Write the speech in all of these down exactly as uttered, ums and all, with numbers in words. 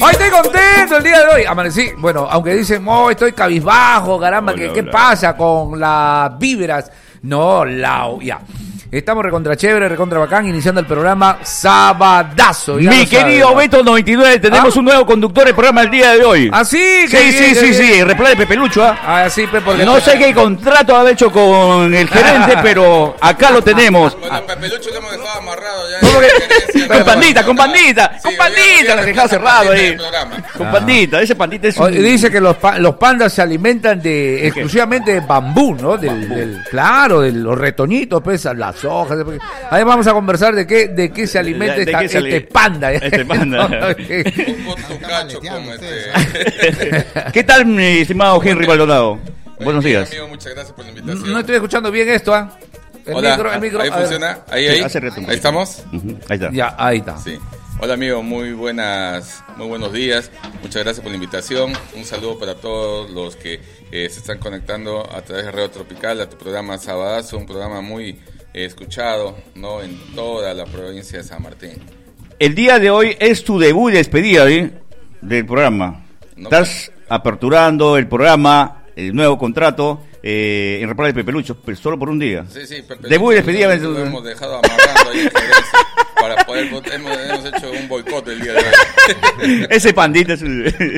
Hoy estoy contento el día de hoy. Amanecí, bueno, aunque dicen, oh, estoy cabizbajo, caramba, ¿qué, ¿qué pasa con las víveras? No, Lau, ya. Estamos recontra chévere, recontra bacán, iniciando el programa Sabadazo. Mi querido sabe, Beto noventa y nueve, tenemos ¿Ah? un nuevo conductor del programa el día de hoy. ¿Ah, sí? Sí, bien, sí, sí, bien. sí, replay de Pepelucho, ¿ah? Ah, sí, Pepe. No sé qué contrato ha hecho con el gerente, pero acá lo tenemos. Bueno, Pepelucho lo hemos dejado amarrado ya. ¿Cómo que? Con pandita, con pandita, con pandita, lo dejado cerrado ahí. Con pandita, ese pandita es un... Dice que los, pa los pandas se alimentan de exclusivamente de bambú, ¿no? Del, del, claro, de los retoñitos, pues, las hojas. Ahí vamos a conversar de qué, de qué se alimenta de, de esta, qué se este ali... panda. Este panda. No, un cacho como este. ¿Qué tal, mi estimado Henry Maldonado? Oye, Buenos días. Amigo, muchas gracias por la invitación. No estoy escuchando bien esto, ¿ah? ¿eh? El Hola, micro, el micro. ahí funciona. Ahí, ahí. Sí, ahí estamos. Uh-huh. Ahí está. Ya, ahí está. Sí. Hola, amigo, muy buenas, muy buenos días. Muchas gracias por la invitación. Un saludo para todos los que eh, se están conectando a través de Radio Tropical a tu programa Sabadazo, un programa muy eh, escuchado, ¿no? En toda la provincia de San Martín. El día de hoy es tu debut y despedida, ¿eh? del programa. No, Estás pues. aperturando el programa, el nuevo contrato. Eh, en República de Pepelucho, pero solo por un día. Sí, sí, Pepelucho. Debut y despedida. Lo hemos dejado amarrando ahí para poder, hemos, hemos hecho un boicot el día de hoy. Ese pandita es,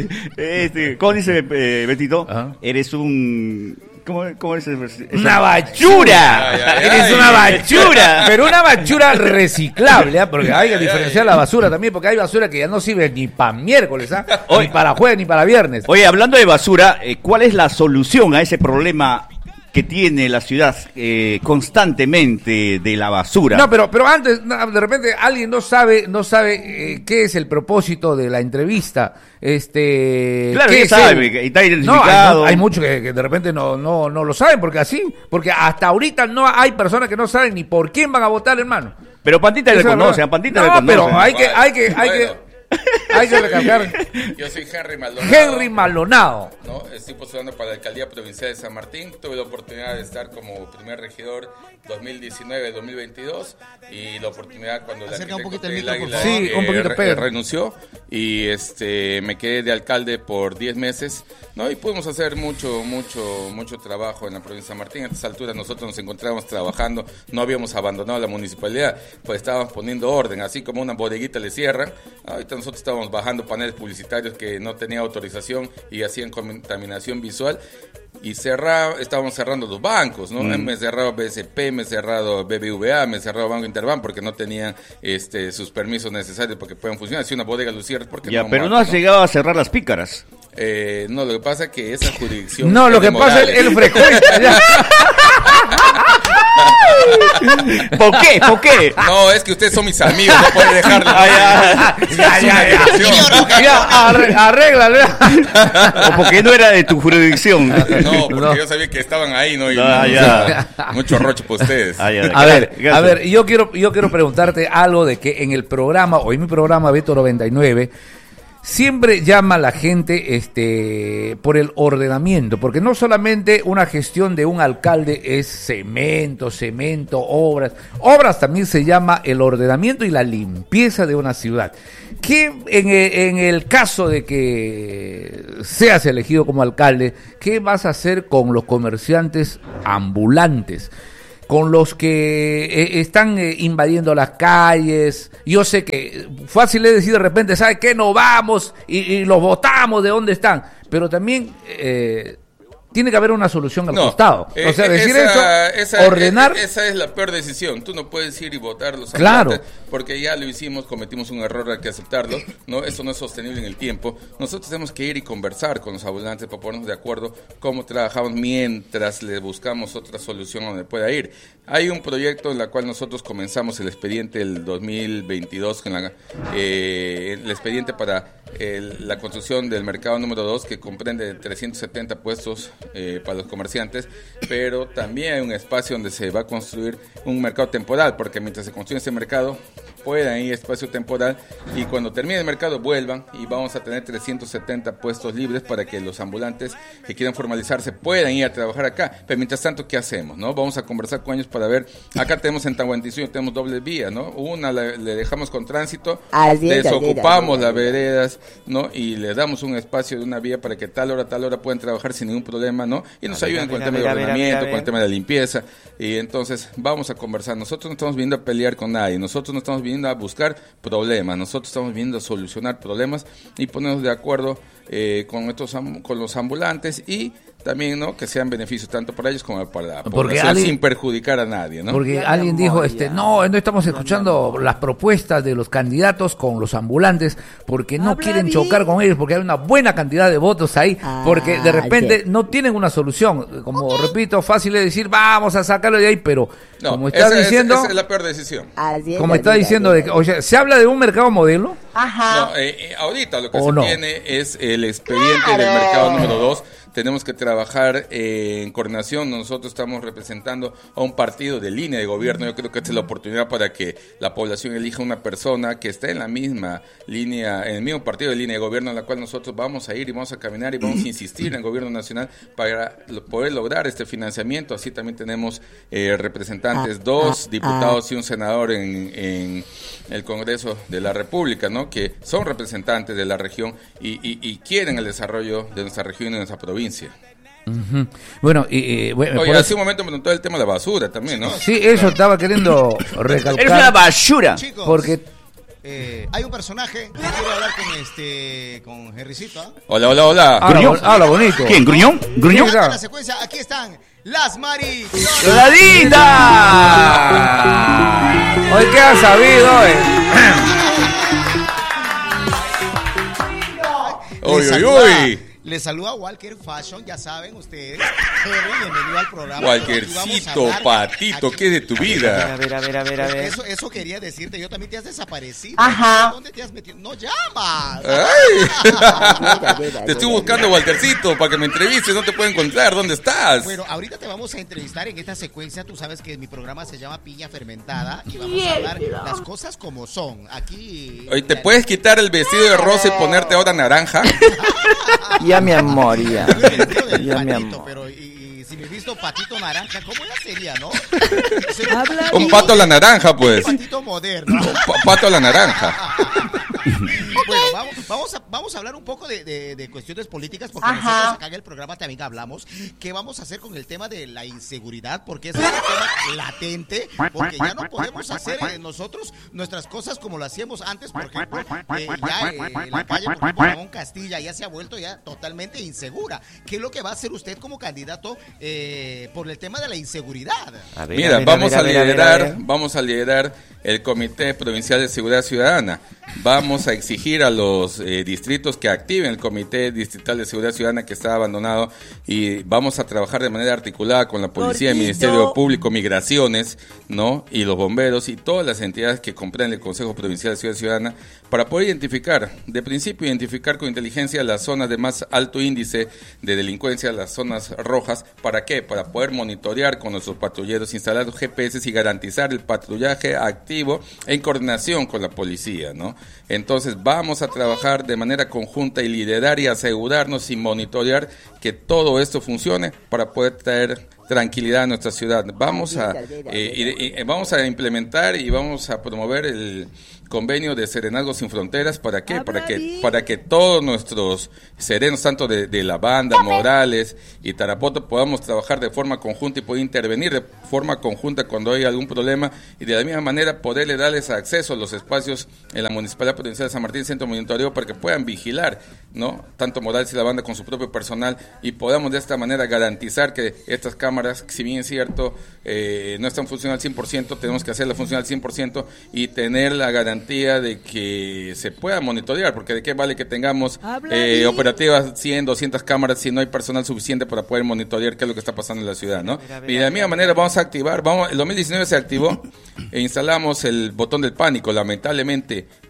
este, ¿cómo dice eh, Betito? Ajá. Eres un... ¿Cómo, cómo es? Esa? ¡Una bachura! Ay, ay, ay, ¡Eres ay, una bachura! Pero una bachura reciclable, ¿eh? Porque hay que diferenciar la basura también, porque hay basura que ya no sirve ni para miércoles, ¿eh? Ni para jueves, ni para viernes. Oye, hablando de basura, eh, ¿cuál es la solución a ese problema que tiene la ciudad eh, constantemente de la basura? No, pero pero antes, de repente alguien no sabe no sabe eh, qué es el propósito de la entrevista. Este, claro, ¿qué que sabe, el... está identificado. No, hay, hay muchos que, que de repente no no no lo saben, porque así, porque hasta ahorita no hay personas que no saben ni por quién van a votar, hermano. Pero Pandita le conoce, a Pandita no, le conoce. No, pero hay que hay que hay que hay que recalcar. Yo soy Henry Maldonado. Henry Maldonado. ¿No? Estoy postulando para la alcaldía provincial de San Martín. Tuve la oportunidad de estar como primer regidor dos mil diecinueve dos mil veintidós y la oportunidad cuando el arquitecto del Águila sí, un poquito eh, re, renunció y este me quedé de alcalde por diez meses, ¿no? Y pudimos hacer mucho, mucho, mucho trabajo en la provincia de San Martín. A estas alturas nosotros nos encontrábamos trabajando, no habíamos abandonado la municipalidad, pues estábamos poniendo orden, así como una bodeguita le cierran. Ahorita nosotros estábamos bajando paneles publicitarios que no tenían autorización y hacían contaminación visual. Y cerraba, estábamos cerrando los bancos, ¿no? Mm. Me he cerrado B S P, me he cerrado B B V A, me he cerrado Banco Interbank porque no tenían este, sus permisos necesarios para que puedan funcionar. Si una bodega lo cierra, porque ya, no pero mata, no has ¿no? llegado a cerrar las pícaras. Eh, no, lo que pasa es que esa jurisdicción... No, lo que pasa es el frecuencia. ¿Por qué? ¿Por qué? No, es que ustedes son mis amigos, no pueden dejarlo. Ya, ya, ya, ya. Ya, arréglale. O porque no era de tu jurisdicción. No, porque no. Yo sabía que estaban ahí, ¿no? Y ah, ya. Mucho roche para ustedes. Ah, ya, a ver, gracias. a ver, yo quiero, yo quiero preguntarte algo de que en el programa, o en mi programa Beto noventa y nueve, siempre llama a la gente este, por el ordenamiento, porque no solamente una gestión de un alcalde es cemento, cemento, obras. Obras también se llama el ordenamiento y la limpieza de una ciudad. ¿Qué en el, en el caso de que seas elegido como alcalde, qué vas a hacer con los comerciantes ambulantes? Con los que eh, están eh, invadiendo las calles? Yo sé que fácil es decir de repente, ¿sabe qué? No vamos y, y los votamos de dónde están, pero también eh, tiene que haber una solución al no, costado. O sea, decir esa, eso, esa, ordenar... Esa es la peor decisión. Tú no puedes ir y votar los claro. porque ya lo hicimos, cometimos un error, hay que aceptarlo. No, eso no es sostenible en el tiempo. Nosotros tenemos que ir y conversar con los ambulantes para ponernos de acuerdo cómo trabajamos mientras le buscamos otra solución donde pueda ir. Hay un proyecto en el cual nosotros comenzamos el expediente el dos mil veintidós, con la, eh, el expediente para el, la construcción del mercado número dos, que comprende trescientos setenta puestos eh, para los comerciantes, pero también hay un espacio donde se va a construir un mercado temporal, porque mientras se construye ese mercado, puedan ir a espacio temporal y cuando termine el mercado vuelvan y vamos a tener trescientos setenta puestos libres para que los ambulantes que quieran formalizarse puedan ir a trabajar acá. Pero mientras tanto, ¿qué hacemos? ¿No? Vamos a conversar con ellos para ver, acá tenemos en Tahuantinsuyo, tenemos doble vía, ¿no? Una la, le dejamos con tránsito, Así es, desocupamos así es, así es. las veredas, ¿no? Y le damos un espacio de una vía para que tal hora, tal hora puedan trabajar sin ningún problema, ¿no? Y nos A ver, ayuden a con el ver, tema a de ver, a ver, ordenamiento, a ver. con el tema de la limpieza. Y entonces vamos a conversar. Nosotros no estamos viniendo a pelear con nadie, nosotros no estamos viniendo a buscar problemas, nosotros estamos viniendo a solucionar problemas y ponernos de acuerdo eh, con, estos, am- con los ambulantes y también, ¿no? Que sean beneficios tanto para ellos como para la Porque población, alguien- sin perjudicar a nadie, ¿no? Porque Ya, alguien mi dijo, amor, este, ya. no, no estamos escuchando las propuestas de los candidatos con los ambulantes porque no Habla quieren bien. chocar con ellos porque hay una buena cantidad de votos ahí, Ah, porque de repente sí. no tienen una solución. Como repito, fácil es decir, vamos a sacarlo de ahí, pero No, como está esa, es- diciendo, esa es la peor decisión. Así es, como así está es, diciendo, así de es. que, oye, se habla de un mercado modelo. Ajá. No, eh, eh, ahorita lo que ¿O se no? tiene es el expediente del Claro. mercado número dos. Tenemos que trabajar eh, en coordinación. Nosotros estamos representando a un partido de línea de gobierno. Yo creo que esta es la oportunidad para que la población elija una persona que esté en la misma línea, en el mismo partido de línea de gobierno en la cual nosotros vamos a ir y vamos a caminar y vamos a insistir en el gobierno nacional para lo- poder lograr este financiamiento. Así también tenemos eh, representantes, Ah, dos ah, diputados y un senador en, en el Congreso de la República, ¿no? Que son representantes de la región y, y, y quieren el desarrollo de nuestra región y de nuestra provincia. Ujú. Bueno, y, y, bueno, Oye, por hace eso- un momento me preguntó el tema de la basura también, ¿no? sí, eso estaba queriendo Eres una recalcar basura. Chicos, porque eh, hay un personaje que quiere hablar con este con Jerrycito. ¿ah? Hola, hola, hola. habla, Gruñón. bon- habla bonito. ¿Quién? ¿Gruñón? ¿Gruñón? Sí, En la secuencia, aquí están las Mari. ¡Doradita! Hoy qué ha sabido, eh. Uy, Les uy, saluda- uy. Les saluda Walker Fashion, ya saben ustedes. Jerry, bienvenido al programa. Y vamos a Walkercito, hablar patito, aquí- ¿qué es de tu A vida? ver, a ver, a ver, a ver. Eso, eso quería decirte, yo también te has desaparecido. Ajá. ¿Dónde te has metido? No llamas. ¡Ay! Te estoy buscando, Waltercito, para que me entrevistes, no te puedo encontrar. ¿Dónde estás? Bueno, ahorita te vamos a entrevistar en esta secuencia. Tú sabes que mi programa se llama Piña Fermentada y vamos a hablar las cosas como son. Aquí. Oye, ¿te puedes quitar el vestido de rosa y ponerte ahora naranja? Ya, mi amor, ya. Yo me vestido del Ya, mi patito, amor. pero y, y si me he visto patito naranja, ¿cómo ya sería, no? Habla Un pato a la naranja, pues. Un patito moderno. Un pa- pato a la naranja. Bueno, vamos, vamos, a, vamos a hablar un poco de, de- de cuestiones políticas, porque Ajá. nosotros acá en el programa también hablamos qué vamos a hacer con el tema de la inseguridad, porque es un tema latente, porque ya no podemos hacer eh, nosotros nuestras cosas como lo hacíamos antes, por ejemplo, eh, ya eh, la calle, por ejemplo, Ramón Castilla ya se ha vuelto ya totalmente insegura. ¿Qué es lo que va a hacer usted como candidato eh, por el tema de la inseguridad? A ver, Mira, a ver, vamos a a ver, a ver, liderar, a ver. vamos a liderar el Comité Provincial de Seguridad Ciudadana. Vamos a exigir a los eh, distritos que activen el Comité Distrital de Seguridad Ciudadana que está abandonado y vamos a trabajar de manera articulada con la policía, el Gordito. Ministerio Público, Migraciones, ¿no? Y los bomberos y todas las entidades que comprenden el Consejo Provincial de Seguridad Ciudadana para poder identificar, de principio identificar con inteligencia las zonas de más alto índice de delincuencia, las zonas rojas. ¿Para qué? Para poder monitorear con nuestros patrulleros, instalar los G P S y garantizar el patrullaje activo en coordinación con la policía, ¿no? Entonces vamos a trabajar de manera conjunta y liderar y asegurarnos y monitorear que todo esto funcione para poder traer tranquilidad a nuestra ciudad. Vamos a eh, y- y- vamos a implementar y vamos a promover el convenio de Serenazgos Sin Fronteras. ¿Para qué? Para que para que todos nuestros serenos, tanto de, de la banda, Morales y Tarapoto, podamos trabajar de forma conjunta y poder intervenir de forma conjunta cuando hay algún problema y de la misma manera poderle darles acceso a los espacios en la Municipalidad Provincial de San Martín, Centro Monitoreo, para que puedan vigilar, ¿no? Tanto Morales y la banda con su propio personal y podamos de esta manera garantizar que estas cámaras, si bien es cierto, eh, no están funcionando al cien por ciento, tenemos que hacerla funcionar al cien por ciento y tener la garantía de que se pueda monitorear, porque de qué vale que tengamos eh, operativas cien, doscientas cámaras si no hay personal suficiente para poder monitorear qué es lo que está pasando en la ciudad, ¿no? Y de la misma manera vamos a activar, vamos, el dos mil diecinueve se activó e instalamos el botón del pánico. Lamentablemente,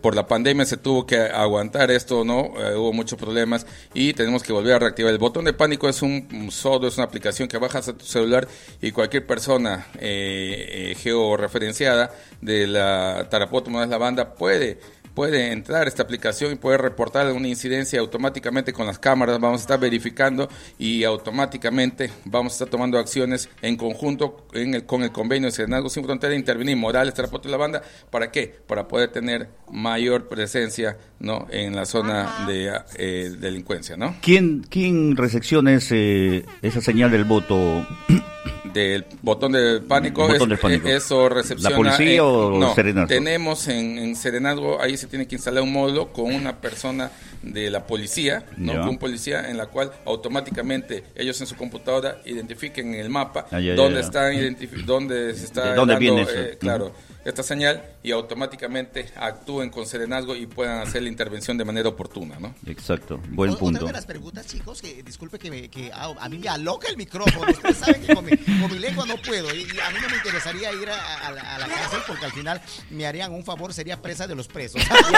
por la pandemia se tuvo que aguantar esto, ¿no? Eh, hubo muchos problemas y tenemos que volver a reactivar. El botón de pánico es un, un software, es una aplicación que bajas a tu celular y cualquier persona eh, eh, georreferenciada de la Tarapoto Monas La Banda puede puede entrar a esta aplicación y puede reportar una incidencia automáticamente con las cámaras. Vamos a estar verificando y automáticamente vamos a estar tomando acciones en conjunto en el, con el convenio de Serenazgo Sin Frontera, intervenir Morales, Tarapoto y La Banda. ¿Para qué? Para poder tener mayor presencia, ¿no?, en la zona de eh, delincuencia, ¿no? ¿Quién, quién recepciona ese, esa señal del voto? Del botón de pánico, botón es, de pánico. eso recepciona. ¿La policía eh, o no, Serenazgo? Tenemos en, en Serenazgo, ahí se tiene que instalar un módulo con una persona de la policía, ¿no? Ya. Con un policía en la cual automáticamente ellos en su computadora identifiquen en el mapa Ah, ya, ya, dónde ya. están identifi- dónde se está ¿De dónde dando, viene eso? eh, claro, esta señal y automáticamente actúen con Serenazgo y puedan hacer la intervención de manera oportuna, ¿no? Exacto, buen O- punto. Otra de las preguntas, chicos, que disculpe que, me, que a, a mí me aloca el micrófono. Ustedes saben que con mi, con mi lengua no puedo. Y, y a mí no me interesaría ir a, a la, a la cárcel porque al final me harían un favor, sería presa de los presos.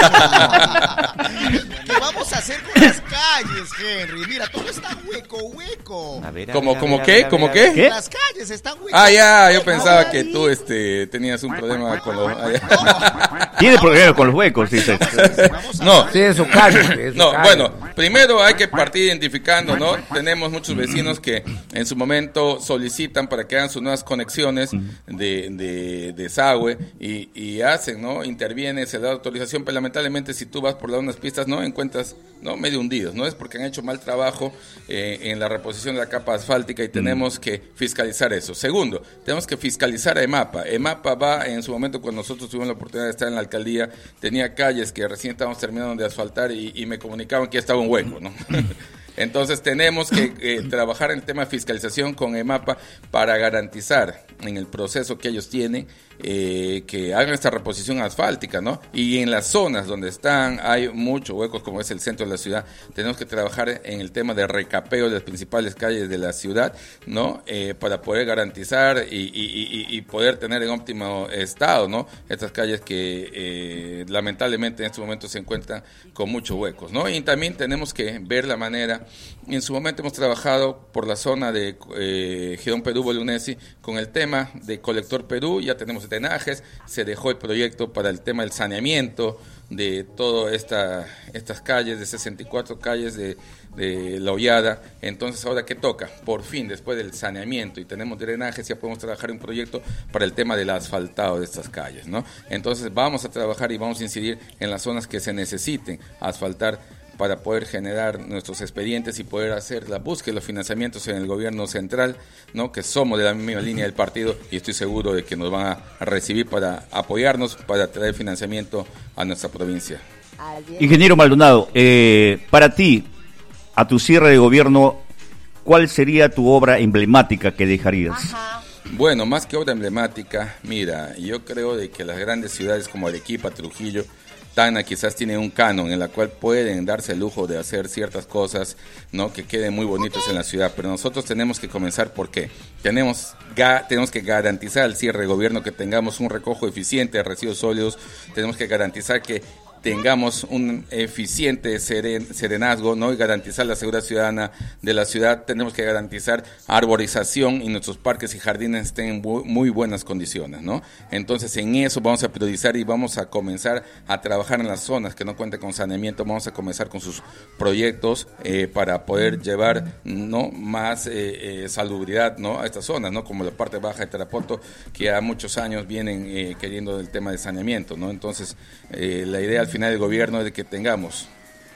¿Qué vamos a hacer con las calles, Henry? Mira, todo está hueco, hueco. A ver, a ¿Cómo, ver, a cómo ver, a qué? ver, a ¿Cómo ver, a ver. qué? ¿Qué? Las calles están huecas. Ah, ya, yo pensaba que tú este tenías un problema con los... ah, ya. Tiene problemas con los huecos, dice. Vamos a No, Sí, es su calle. es su No, calle. bueno, primero hay que partir identificando, ¿no? Tenemos muchos vecinos que en su momento solicitan para que hagan sus nuevas conexiones de, de, de desagüe y, y hacen, ¿no? Interviene, se da autorización, pero lamentablemente si tú vas por las unas pistas, ¿no? Encuentras, ¿no? Medio hundidos, ¿no? Es porque han hecho mal trabajo eh, en la reposición de la capa asfáltica y tenemos que fiscalizar eso. Segundo, tenemos que fiscalizar a EMAPA. EMAPA va, en su momento, cuando nosotros tuvimos la oportunidad de estar en la alcaldía, tenía calles que recién estábamos terminando de asfaltar y, y me comunicaban que ya estaba un hueco, ¿no? Entonces tenemos que eh, trabajar en el tema de fiscalización con EMAPA para garantizar en el proceso que ellos tienen eh, que hagan esta reposición asfáltica, ¿no? Y en las zonas donde están hay muchos huecos, como es el centro de la ciudad, tenemos que trabajar en el tema de recapeo de las principales calles de la ciudad, ¿no? Eh, para poder garantizar y, y, y, y poder tener en óptimo estado, ¿no? Estas calles que eh, lamentablemente en este momento se encuentran con muchos huecos, ¿no? Y también tenemos que ver la manera. En su momento hemos trabajado por la zona de eh, Girón Perú, Bolunesi, con el tema de Colector Perú, ya tenemos drenajes, se dejó el proyecto para el tema del saneamiento de todas esta, estas calles, de sesenta y cuatro calles de, de La Hollada. Entonces, ¿ahora qué toca? Por fin, después del saneamiento y tenemos drenajes, ya podemos trabajar un proyecto para el tema del asfaltado de estas calles, ¿no? Entonces, vamos a trabajar y vamos a incidir en las zonas que se necesiten asfaltar para poder generar nuestros expedientes y poder hacer la búsqueda de los financiamientos en el gobierno central, ¿no? Que somos de la misma línea del partido y estoy seguro de que nos van a recibir para apoyarnos, para traer financiamiento a nuestra provincia. Ingeniero Maldonado, eh, para ti, a tu cierre de gobierno, ¿cuál sería tu obra emblemática que dejarías? Bueno, más que obra emblemática, mira, yo creo de que las grandes ciudades como Arequipa, Trujillo, Tacna quizás tienen un canon en la cual pueden darse el lujo de hacer ciertas cosas, ¿no? Que queden muy bonitos en la ciudad, pero nosotros tenemos que comenzar porque tenemos ga, tenemos que garantizar al cierre de gobierno que tengamos un recojo eficiente de residuos sólidos, tenemos que garantizar que tengamos un eficiente seren, serenazgo, ¿no? Y garantizar la seguridad ciudadana de la ciudad. Tenemos que garantizar arborización y nuestros parques y jardines estén en bu muy buenas condiciones, ¿no? Entonces, en eso vamos a priorizar y vamos a comenzar a trabajar en las zonas que no cuenten con saneamiento. Vamos a comenzar con sus proyectos eh, para poder llevar, ¿no? Más eh, eh, salubridad, ¿no? A estas zonas, ¿no? Como la parte baja de Tarapoto, que a muchos años vienen eh, queriendo el tema de saneamiento, ¿no? Entonces, eh, la idea al final del gobierno es de que tengamos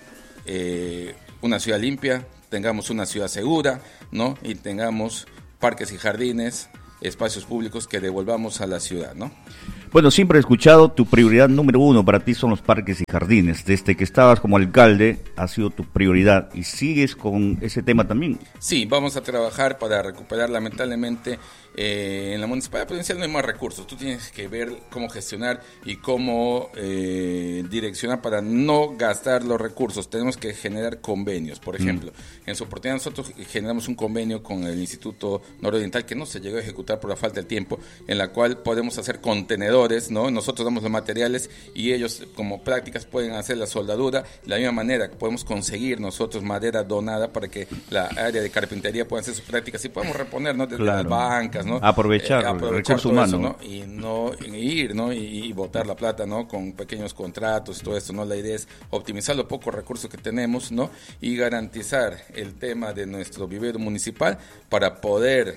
eh, una ciudad limpia, tengamos una ciudad segura, ¿no? Y tengamos parques y jardines, espacios públicos que devolvamos a la ciudad, ¿no? Bueno, siempre he escuchado, tu prioridad número uno para ti son los parques y jardines. Desde que estabas como alcalde, ha sido tu prioridad y sigues con ese tema también. Sí, vamos a trabajar para recuperar. Lamentablemente, eh, en la municipalidad provincial no hay más recursos. Tú tienes que ver cómo gestionar y cómo eh, direccionar para no gastar los recursos. Tenemos que generar convenios. Por ejemplo, mm. en su oportunidad nosotros generamos un convenio con el Instituto Nororiental que no se llegó a ejecutar por la falta de tiempo, en la cual podemos hacer contenedores soldadores, ¿no? Nosotros damos los materiales y ellos como prácticas pueden hacer la soldadura. De la misma manera podemos conseguir nosotros madera donada para que la área de carpintería pueda hacer sus prácticas y podemos reponer, ¿no? Desde Claro. las bancas, ¿no? Aprovechar Eh, el recurso todo eso, humano. ¿no? Y no y ir, ¿no? Y, y botar la plata, ¿no? Con pequeños contratos, todo esto, ¿no? La idea es optimizar los pocos recursos que tenemos, ¿no? Y garantizar el tema de nuestro vivero municipal para poder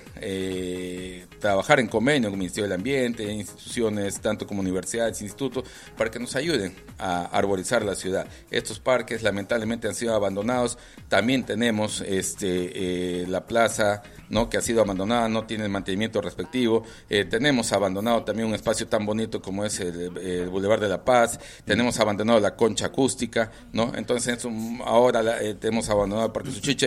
eh, trabajar en convenio con el Ministerio del Ambiente, instituciones tanto como universidades, institutos, para que nos ayuden a arborizar la ciudad. Estos parques lamentablemente han sido abandonados. También tenemos este eh, la plaza, ¿no? Que ha sido abandonada, no tiene el mantenimiento respectivo. Eh, tenemos abandonado también un espacio tan bonito como es el, el Boulevard de la Paz. Tenemos abandonado la concha acústica, ¿no? Entonces eso, ahora la, eh, tenemos abandonado el Parque Suchiche.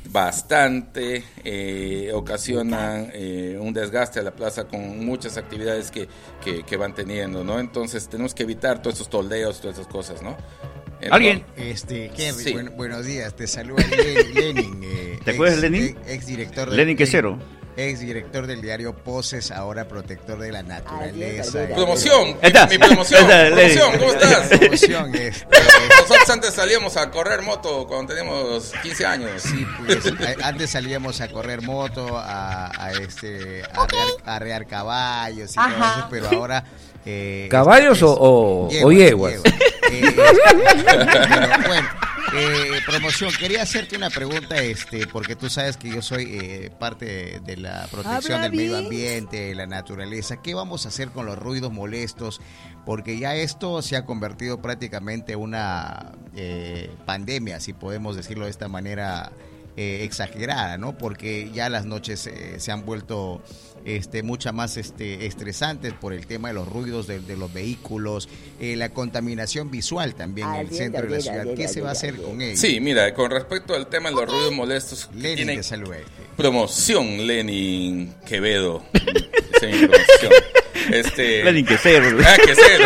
Bastante eh, ocasionan eh, un desgaste a la plaza con muchas actividades que, que, que van teniendo, ¿no? Entonces tenemos que evitar todos estos toldeos, todas esas cosas, ¿no? Entonces, ¿Alguien? Este, Henry, Sí. buen- buenos días, te saluda Len- Lenin. Eh, ¿Te acuerdas ex- de Lenin? ex- Ex director Lenin Quesero. Ex director del diario Poses, ahora protector de la naturaleza. Adiós, Promoción, Ahí está. mi, mi promoción, Ahí está, promoción, Lenny. ¿cómo estás? Promoción, este, Nosotros antes salíamos a correr moto cuando teníamos quince años. sí, pues, a- antes salíamos a correr moto, a, a este, a arrear, a arrear caballos y todo Ajá. eso, pero ahora... eh, ¿Caballos es- o- o- o yeguas? Eh, este, pero, bueno, eh, promoción, quería hacerte una pregunta, este, porque tú sabes que yo soy eh, parte de la protección Habla del medio bien. ambiente, de la naturaleza. ¿Qué vamos a hacer con los ruidos molestos? Porque ya esto se ha convertido prácticamente en una eh, pandemia, si podemos decirlo de esta manera eh, exagerada, ¿no? Porque ya las noches eh, se han vuelto este mucha más este estresantes por el tema de los ruidos de, de los vehículos, eh, la contaminación visual también en el Ayer, centro de la ayer, ciudad. ayer, ¿Qué se va a ayer, hacer ayer. con ello? Sí, mira, con respecto al tema de los ruidos molestos, Lenin, tiene te saluda. Este. promoción Lenin Quevedo. Esa es mi promoción. Este, Lenin Quesero. Ah, que sé.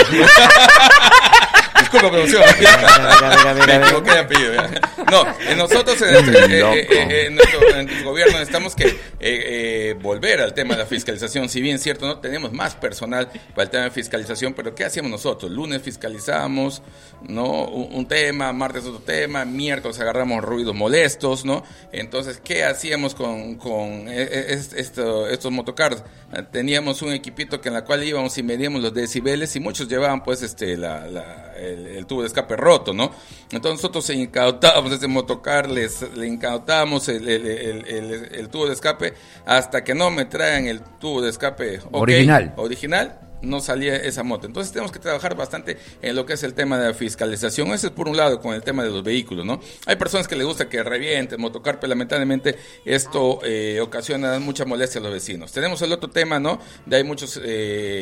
Disculpa, producción. Me equivoqué de apellido. ya. No, eh, nosotros en, nuestro, eh, eh, eh, en nuestro, en nuestro gobierno necesitamos que eh, eh, volver al tema de la fiscalización. Si bien es cierto, no tenemos más personal para el tema de fiscalización, pero ¿qué hacíamos nosotros? Lunes fiscalizamos, ¿no? Un, un tema, martes otro tema, miércoles agarramos ruidos molestos, ¿no? Entonces, ¿qué hacíamos con, con eh, eh, es- esto, estos motocars? Eh, Teníamos un equipito que en la cual íbamos y medíamos los decibeles y muchos llevaban pues este la, la, el, el tubo de escape roto, ¿no? Entonces nosotros incautábamos ese motocar, les, le incautábamos el, el, el, el, el tubo de escape hasta que no me traen el tubo de escape ok, Original. original, no salía esa moto. Entonces tenemos que trabajar bastante en lo que es el tema de la fiscalización. Ese es por un lado con el tema de los vehículos, ¿no? Hay personas que les gusta que revienten motocar, pero lamentablemente esto eh, ocasiona mucha molestia a los vecinos. Tenemos el otro tema, ¿no? De hay muchos eh,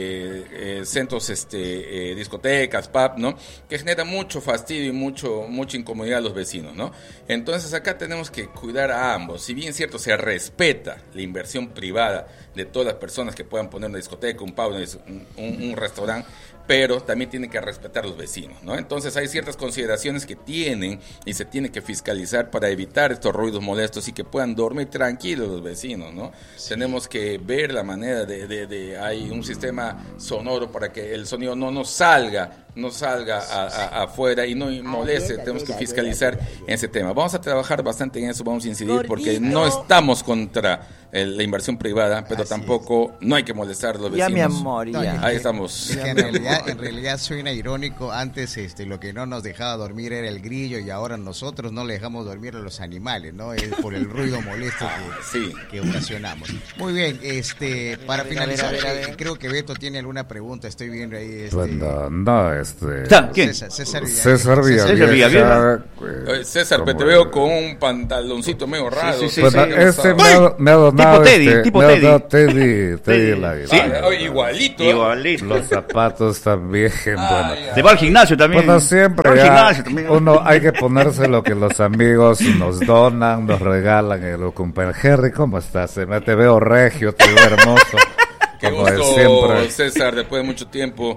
eh, centros, este, eh, discotecas, pub, ¿no? Que generan mucho fastidio y mucho mucha incomodidad a los vecinos, ¿no? Entonces acá tenemos que cuidar a ambos. Si bien es cierto, se respeta la inversión privada de todas las personas que puedan poner una discoteca, un pub, un, un, un restaurante, pero también tienen que respetar a los vecinos, ¿no? Entonces hay ciertas consideraciones que tienen y se tiene que fiscalizar para evitar estos ruidos molestos y que puedan dormir tranquilos los vecinos, ¿no? Sí. Tenemos que ver la manera de, de, de, hay un sistema sonoro para que el sonido no nos salga, no salga a, a, afuera y no moleste. Tenemos que fiscalizar en ese tema. Vamos a trabajar bastante en eso, vamos a incidir Gordito. porque no estamos contra el, la inversión privada, pero Así tampoco no hay que molestar a los Ya, vecinos. mi amor, No, ya. Ahí estamos. Es que en realidad, en realidad suena irónico. Antes este, lo que no nos dejaba dormir era el grillo y ahora nosotros no le dejamos dormir a los animales, ¿no? Es por el ruido molesto que, Sí. que ocasionamos. Muy bien, este, para A ver, finalizar, a ver, a ver, a ver. eh, creo que Beto tiene alguna pregunta. Estoy viendo ahí. Este, Bueno, no, este... ¿Está? ¿Quién? César, César Villavieja. César César Villavieja. Villavieja. Oye, César, como te veo el- con un pantaloncito medio raro. sí, sí, Bueno, sí. este me ha, me ha donado... Tipo Teddy, este, tipo me ha Teddy. donado Teddy, Teddy la Sí. Ah, oye, igualito. ¿eh? Igualito. Los zapatos también, bueno. Ay, Se va al gimnasio también. Bueno, siempre Se va al ya gimnasio también. uno hay que ponerse lo que los amigos nos donan, nos regalan. El compañero Henry, ¿cómo estás? Me te veo regio, te veo hermoso. Qué Como de gusto, siempre. César, después de mucho tiempo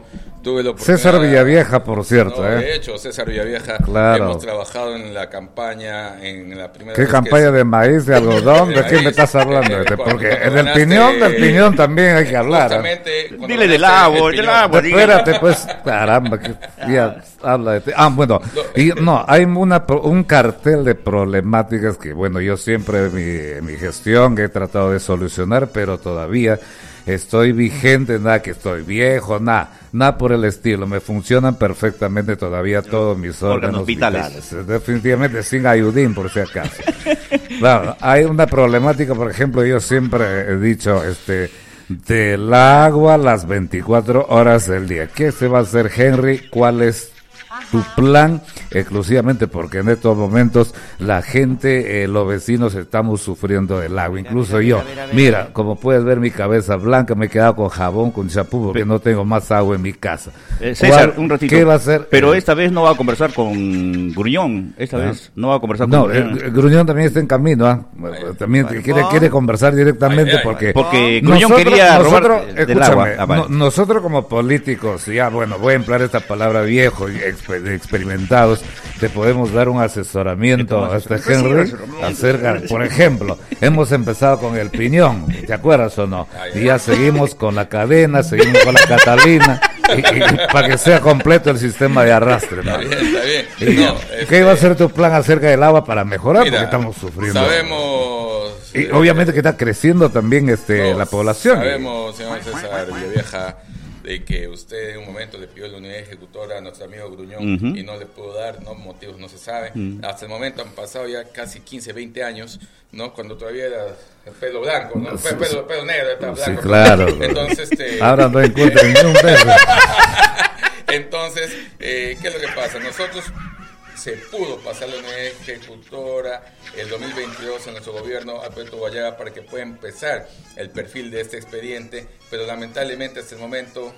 tuve la oportunidad... César Villavieja, por cierto. No, ¿eh? De hecho, César Villavieja, claro. hemos trabajado en la campaña, en la primera... ¿Qué campaña es... de maíz, de algodón? ¿De, de qué me estás hablando? Eh, porque en el piñón, del piñón también hay que hablar. ¿eh? Dile del agua, del agua. Espérate, pues, caramba, que ya habla de... Te... Ah, bueno, y no, hay una, un cartel de problemáticas que, bueno, yo siempre en mi, mi gestión he tratado de solucionar, pero todavía estoy vigente, nada que estoy viejo, nada, nada por el estilo, me funcionan perfectamente todavía todos mis órganos, órganos vitales. vitales, definitivamente sin ayudín por si acaso. Claro, hay una problemática, por ejemplo, yo siempre he dicho, este, del agua las veinticuatro horas del día. ¿Qué se va a hacer, Henry? ¿Cuál es tu plan? Exclusivamente porque en estos momentos la gente, eh, los vecinos estamos sufriendo del agua, incluso yo. Mira, mira, mira, mira, como puedes ver mi cabeza blanca, me he quedado con jabón, con champú, porque no tengo más agua en mi casa. Eh, César, un ratito. ¿Qué va a hacer? Pero eh, esta vez no va a conversar con Gruñón, esta ¿Ah? vez no va a conversar con no, Gruñón. No, eh, Gruñón también está en camino, ¿ah? ¿eh? También ay, quiere, quiere conversar directamente ay, ay, porque... Porque Gruñón nosotros, quería nosotros, robar del agua. Ah, vale. no, nosotros como políticos, ya bueno, voy a emplear esta palabra viejo y exper experimentados, te podemos dar un asesoramiento a este Henry acerca, por ejemplo, hemos empezado con el piñón, ¿te acuerdas o no? Y ya seguimos con la cadena, seguimos con la Catalina, y, y, para que sea completo el sistema de arrastre, ¿no? Está bien, está bien. Y, no, ¿qué este... va a ser tu plan acerca del agua para mejorar? Mira, porque estamos sufriendo. Sabemos... Y eh, obviamente que está creciendo también este no, la población. Sabemos, señor César Villavieja, de que usted en un momento le pidió la unidad ejecutora a nuestro amigo Gruñón uh-huh. y no le pudo dar, no motivos no se saben. Uh-huh. Hasta el momento han pasado ya casi quince, veinte años, ¿no? Cuando todavía era el pelo blanco, ¿no? Sí, pelo, pelo negro, estaba blanco. Sí, claro. Entonces, este... ahora no encuentro ni un beso. Entonces, eh, ¿qué es lo que pasa? Nosotros se pudo pasar la unidad ejecutora el dos mil veintidós en nuestro gobierno a Puerto Guayaba para que pueda empezar el perfil de este expediente, pero lamentablemente hasta el momento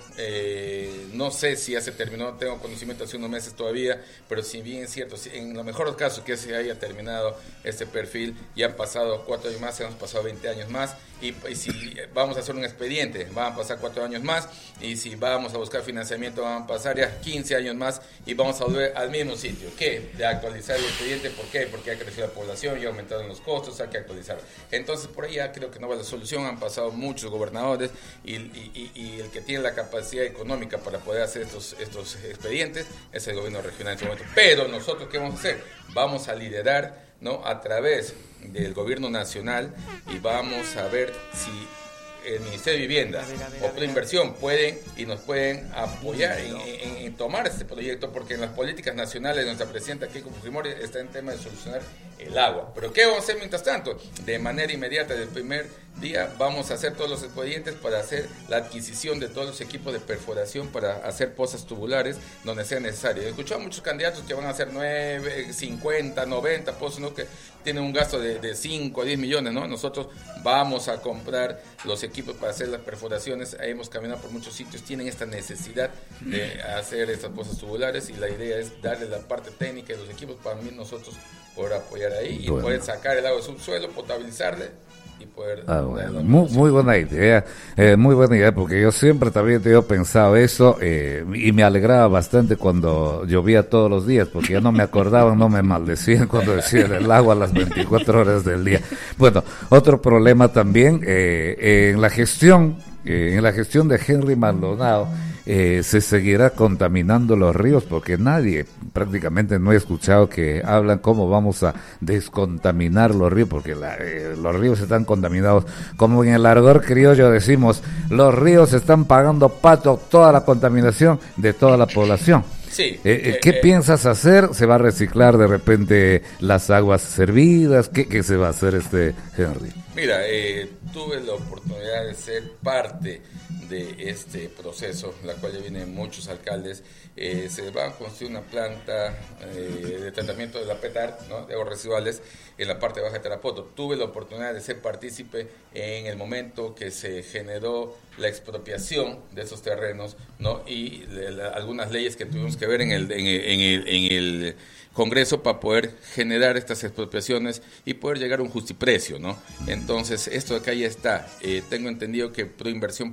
eh, no sé si ya se terminó, tengo conocimiento hace unos meses todavía, pero si bien es cierto, si en los mejores casos que se haya terminado este perfil, ya han pasado cuatro años más, hemos pasado veinte años más, y, y si vamos a hacer un expediente, van a pasar cuatro años más, y si vamos a buscar financiamiento, van a pasar ya quince años más, y vamos a volver al mismo sitio. ¿Qué? De actualizar el expediente. ¿Por qué? Porque ha crecido la población y ha aumentado los costos, hay que actualizar. Entonces, por ahí ya creo que no va la solución, han pasado muchos gobernadores, y, y, y, y el que tiene la capacidad económica para poder hacer estos, estos expedientes es el gobierno regional en este momento. Pero nosotros, ¿qué vamos a hacer? Vamos a liderar, ¿no?, a través del gobierno nacional, y vamos a ver si el Ministerio de Vivienda o Proinversión pueden y nos pueden apoyar en, en, en tomar este proyecto, porque en las políticas nacionales de nuestra presidenta Keiko Fujimori está en tema de solucionar el agua. Pero ¿qué vamos a hacer mientras tanto? De manera inmediata, del primer día, vamos a hacer todos los expedientes para hacer la adquisición de todos los equipos de perforación para hacer pozas tubulares donde sea necesario. He escuchado a muchos candidatos que van a hacer nueve, cincuenta, noventa pozos, ¿no?, que tienen un gasto de, de cinco a diez millones, ¿no? Nosotros vamos a comprar los equipos para hacer las perforaciones. Ahí hemos caminado por muchos sitios, tienen esta necesidad de hacer estas pozas tubulares, y la idea es darle la parte técnica de los equipos para mí nosotros poder apoyar ahí y bueno. poder sacar el agua del subsuelo, potabilizarle y poder... Ah, bueno. muy, muy buena idea, eh, muy buena idea, porque yo siempre también te he pensado eso, eh, y me alegraba bastante cuando llovía todos los días, porque ya no me acordaban, no me maldecían cuando decían el agua a las veinticuatro horas del día. Bueno, otro problema también, eh, en la gestión, eh, en la gestión de Henry Maldonado, Eh, se seguirá contaminando los ríos, porque nadie, prácticamente no he escuchado que hablan cómo vamos a descontaminar los ríos, porque la, eh, los ríos están contaminados, como en el argot criollo decimos, los ríos están pagando pato toda la contaminación de toda la población. Sí, eh, eh, ¿Qué eh, piensas hacer? ¿Se va a reciclar de repente las aguas servidas? ¿Qué, qué se va a hacer, este Henry? Mira, eh, tuve la oportunidad de ser parte de este proceso, la cual ya vienen muchos alcaldes. Eh, se va a construir una planta eh, de tratamiento de la P E T A R, ¿no?, de aguas residuales, en la parte baja de Tarapoto. Tuve la oportunidad de ser partícipe en el momento que se generó la expropiación de esos terrenos, ¿no?, y de la, algunas leyes que tuvimos que ver en el, en el, en el, en el Congreso para poder generar estas expropiaciones y poder llegar a un justiprecio, ¿no? Entonces, esto de acá ya está. Eh, tengo entendido que Proinversión para el año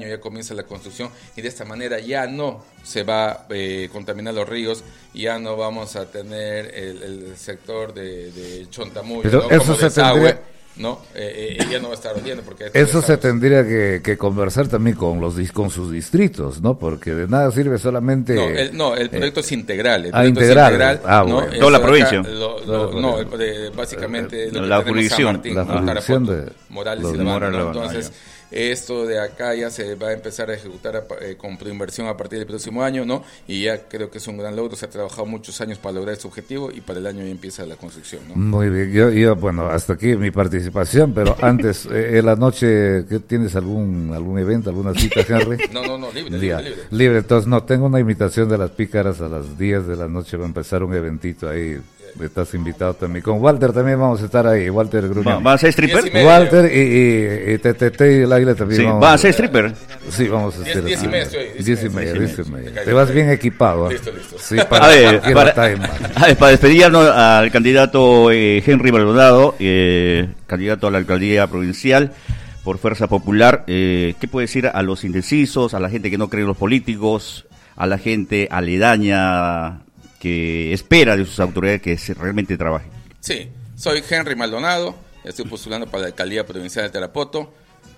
año ya comienza la construcción y de esta manera ya no se va a eh, contaminar los ríos, ya no vamos a tener el, el sector de, de Chontamuyo, Pero ¿no? eso Como se desagüe, tendría- ¿no? Eh, eh, ya no va a estar oliendo porque Eso se tendría que, que conversar también con los dis- con sus distritos, ¿no? Porque de nada sirve solamente... No, el, no, el proyecto eh, es integral. El ah, proyecto integral. es integral. Ah, ¿no? bueno. Eso Toda la acá, provincia. lo- Toda lo- la no, provincia. el- de- básicamente lo que La tenemos jurisdicción. San Martín, La ¿no? jurisdicción Tarapoto, de Morales los y de Levante, Morales, ¿no? Levante, Entonces, esto de acá ya se va a empezar a ejecutar a- eh, con preinversión a partir del próximo año, ¿no? Y ya creo que es un gran logro. Se ha trabajado muchos años para lograr este objetivo y para el año ya empieza la construcción, ¿no? Muy bien, yo, yo, bueno, hasta aquí mi participación, pero antes, eh, en la noche, ¿qué, ¿tienes algún algún evento, alguna cita, Henry? No, no, no, libre, Ya, libre, libre. libre, entonces no, tengo una invitación de las pícaras a las diez de la noche, va a empezar un eventito ahí, estás invitado también, con Walter también vamos a estar ahí, Walter ¿Va, Gruñón. ¿Va a ser stripper? Diez y media. Walter y, y, y T T T y el Águila también Sí, vamos ¿va a ser stripper? Sí, vamos a Diez- hacer diez y así. media estoy, diez y Diez y media, media, diez y diez y media. media. Te vas bien equipado. ¿ah? Listo, listo. Sí, para A ver, cualquier para, time. a ver, para despedirnos al candidato eh, Henry Maldonado, eh, candidato a la alcaldía provincial por Fuerza Popular, eh, ¿qué puede decir a los indecisos, a la gente que no cree en los políticos, a la gente aledaña que espera de sus autoridades que se realmente trabajen? Sí, soy Henry Maldonado, estoy postulando para la alcaldía provincial de Tarapoto.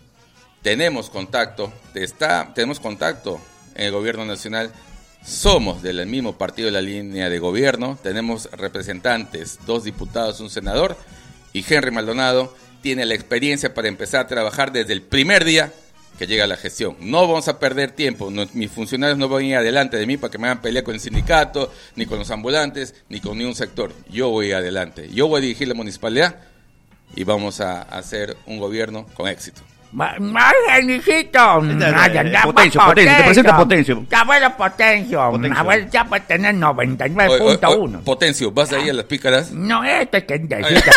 Tenemos contacto, está, tenemos contacto en el gobierno nacional. Somos del mismo partido de la línea de gobierno. Tenemos representantes, dos diputados, un senador. Y Henry Maldonado tiene la experiencia para empezar a trabajar desde el primer día que llega a la gestión. No vamos a perder tiempo. No, mis funcionarios no van a ir adelante de mí para que me hagan pelea con el sindicato, ni con los ambulantes, ni con ningún sector. Yo voy adelante. Yo voy a dirigir la municipalidad y vamos a hacer un gobierno con éxito. Más Genicito. Potencio, Potencio, te presenta Potencio. Ya bueno, Potencio. Potencio. Abuelo ya puede tener noventa y nueve Oye, oye, punto oye, uno. Potencio, ¿vas de ahí a las pícaras? No, esto es que necesita.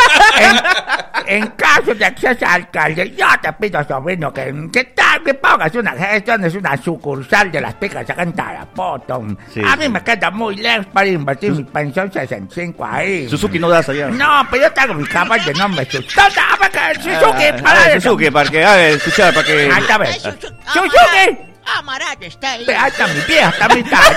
en, en caso de acceso a alcalde, yo te pido, sobrino, que, que, tal, que pongas una gestión, es una sucursal de las picas acá en Tarapoto. Sí, a mí sí. me queda muy lejos para invertir mi pensión sesenta y cinco ahí. Suzuki no das allá. No, pero yo tengo mi cabal de nombre Suzuki. Suzuki, Ah, para ah, eso. Suzuki, para que haga escuchar, para que... Ahí está, ve. Eso, Su- Suzuki. Amaral está ahí. Ahí está mi vieja, está mi tata.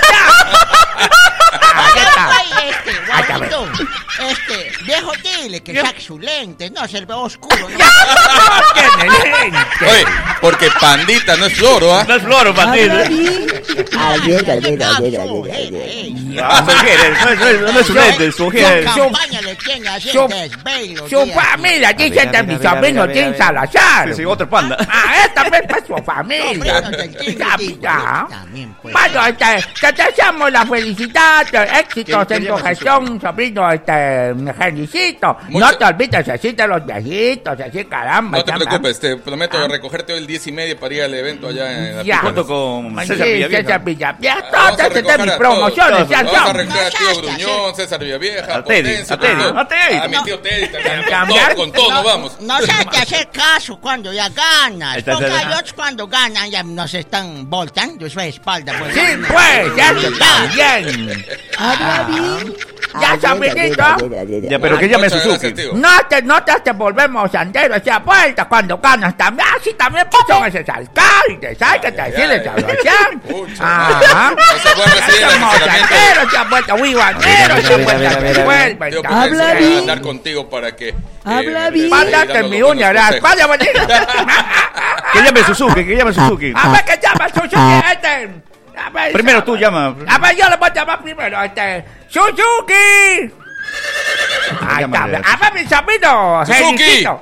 Ahí está. Ay, este, Ahí está, ve. guapito. Este, viejo, dile que saque sus lentes, no se le ve oscuro. ¿no? Tiene lente. Oye, porque pandita no es floro, ¿ah? No es floro, Martín. Ayer, ayer, Ah, ayer, su ayer, ayer. gente, Ah, son mujeres, no es- no es- no es su lente, su Su mujer. campaña le tiene así su- que es bello. Su tía. familia, dice a ver, que a mi ver, a ver, sobrino a ver, Tim a ver. Salazar. Sí, sí, otro panda. Ah, esta vez fue su familia. Sobrino del Tim, Ya, Tim, ya. también, pues. Bueno, este, te deseamos la felicidad, éxitos ¿Qué- en qué tu llama gestión, sobrino, este, Genicito. Mucho- No te olvides así de los viejitos, así caramba. No te ya, preocupes, te prometo Ah. recogerte hoy el diez y media para ir al evento allá en la Ya. Pícaras. Junto con Sí, César Villavieja. César Villavieja. Ah, vamos a Todas estas recoger mis a promociones, todos. ya Vamos a son. recoger a No tío seas Gruñón, César Villavieja, A Teddy, Potencio, a Teddy, con- a Teddy. a mi tío Teddy también. Con Cambiar. todo, con todo nos vamos. No se hay que hacer caso cuando ya ganas. Está- Porque está- hay otros cuando ganan ya nos están voltando su espalda. Pues. Sí, pues, eso también. Habla bien. Ya, Ayer, sobrinito. ayer, ayer, ayer. Ya, pero que llame a Muchas Suzuki. gracias, tío. No te, no te, te volvemos sanderos, ya vuelta cuando ganas también. Así también pues son esos alcaldes, hay que Ay, decirles ay. salvación. Pucha. Ajá. No se puede recibir el Somos asesoramiento. sanderos, ya vuelta huibanderos, ya A ver, a ver, vuelta a ver, a ver, se a ver. vuelven. Tío también. Habla Potencio, bien. voy a andar contigo para que... eh, Habla me- bien. me esté Mándate dando mi los uña, buenos ¿verdad? consejos. Vaya, venir. Que llame a Suzuki, que llame a Suzuki. A ver, que llama Suzuki, este. A ver, Primero tú llama. A ver, yo le voy a llamar primero, este. ¡Suzuki! Ahí está. Llámale. A ver, mi sobrino, ¡Suzuki! Genicito.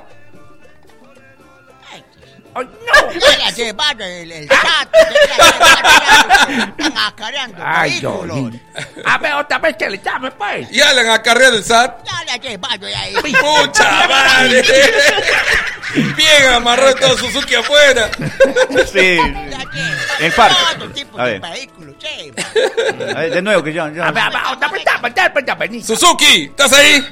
¡Ay, no! Ya le ha llevado el, el chat. Están acareando Ay, vehículos. Dios. A ver, otra vez que le llame, pues. Ya le han acarreado el S A T. Ya le ha llevado ya ahí. ¡Pucha madre! Bien amarró todo Suzuki afuera. Sí. Ya lleva. El parque. Todo tipo A de ver. vehículos lleva. A ver, de nuevo que ya. A ver, a ver, otra vez, llame, llame, llame, llame. Suzuki, ¿estás ahí?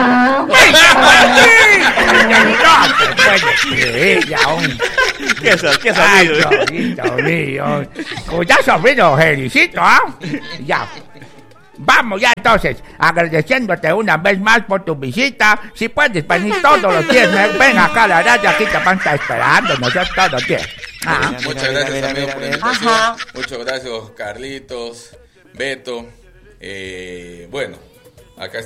¿Qué es eso? ¿Qué es Ay, eso? Diosito mío. Cuidado, sobrino, Genicito, ¿ah? Ya. Vamos ya entonces, agradeciéndote una vez más por tu visita. Si puedes venir todos los días, ven acá a la radio, aquí te van a estar esperando, nosotros todos los días. Ah. Muchas Mira, mira, gracias, mira, amigo, mira, por la mira. invitación. Ajá. Muchas gracias, Carlitos, Beto. Eh, bueno, acá